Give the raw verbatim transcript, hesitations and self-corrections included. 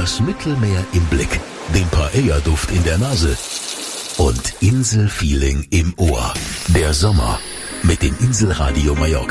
das Mittelmeer im Blick, den Paella-Duft in der Nase und Inselfeeling im Ohr. Der Sommer mit dem Inselradio Mallorca.